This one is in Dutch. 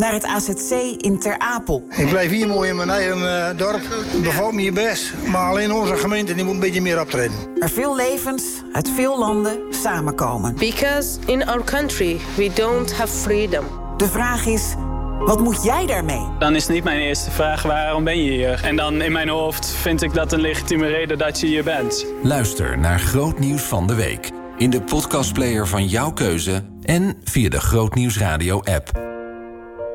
naar het AZC in Ter Apel. Ik blijf hier mooi in mijn eigen dorp. Het bevalt me hier best. Maar alleen onze gemeente die moet een beetje meer optreden. Waar veel levens uit veel landen samenkomen. Because in our country we don't have freedom. De vraag is, wat moet jij daarmee? Dan is niet mijn eerste vraag, waarom ben je hier? En dan in mijn hoofd vind ik dat een legitieme reden dat je hier bent. Luister naar Groot Nieuws van de Week. In de podcastplayer van jouw keuze en via de Groot Nieuws Radio app.